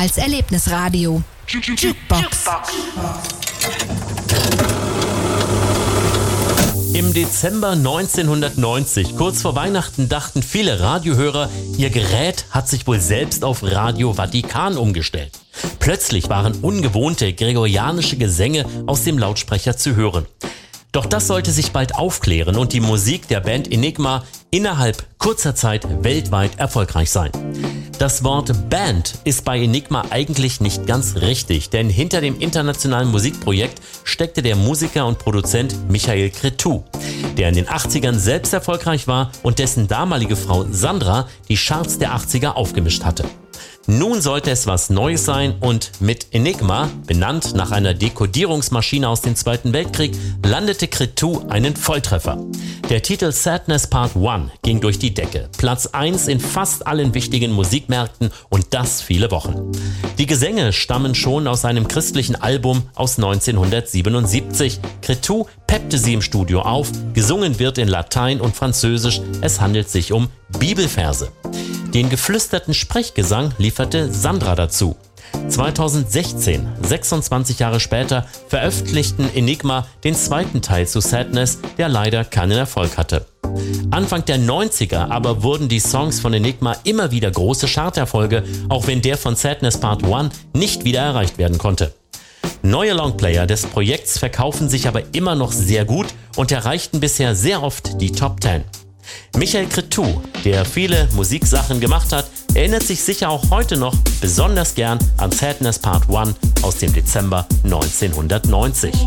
als Erlebnisradio. Jukebox. Im Dezember 1990, kurz vor Weihnachten, dachten viele Radiohörer, ihr Gerät hat sich wohl selbst auf Radio Vatikan umgestellt. Plötzlich waren ungewohnte gregorianische Gesänge aus dem Lautsprecher zu hören. Doch das sollte sich bald aufklären und die Musik der Band Enigma innerhalb kurzer Zeit weltweit erfolgreich sein. Das Wort Band ist bei Enigma eigentlich nicht ganz richtig, denn hinter dem internationalen Musikprojekt steckte der Musiker und Produzent Michael Cretu, der in den 80ern selbst erfolgreich war und dessen damalige Frau Sandra die Charts der 80er aufgemischt hatte. Nun sollte es was Neues sein und mit Enigma, benannt nach einer Dekodierungsmaschine aus dem Zweiten Weltkrieg, landete Cretu einen Volltreffer. Der Titel Sadness Part 1 ging durch die Decke, Platz 1 in fast allen wichtigen Musikmärkten und das viele Wochen. Die Gesänge stammen schon aus einem christlichen Album aus 1977. Cretu peppte sie im Studio auf, gesungen wird in Latein und Französisch, es handelt sich um Bibelverse. Den geflüsterten Sprechgesang lieferte Sandra dazu. 2016, 26 Jahre später, veröffentlichten Enigma den zweiten Teil zu Sadness, der leider keinen Erfolg hatte. Anfang der 90er aber wurden die Songs von Enigma immer wieder große Charterfolge, auch wenn der von Sadness Part 1 nicht wieder erreicht werden konnte. Neue Longplayer des Projekts verkaufen sich aber immer noch sehr gut und erreichten bisher sehr oft die Top 10. Michael Cretu, der viele Musiksachen gemacht hat, erinnert sich sicher auch heute noch besonders gern an Sadness Part 1 aus dem Dezember 1990.